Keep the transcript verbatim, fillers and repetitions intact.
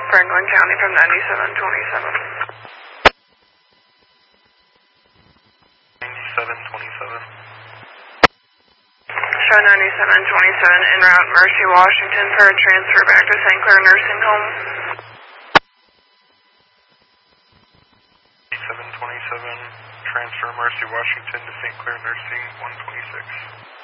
Franklin County from ninety-seven twenty-seven. ninety-seven twenty-seven. Show ninety-seven twenty-seven en route Mercy, Washington for a transfer back to Saint Clair Nursing Home. ninety-seven twenty-seven, transfer Mercy, Washington to Saint Clair Nursing, one twenty-six.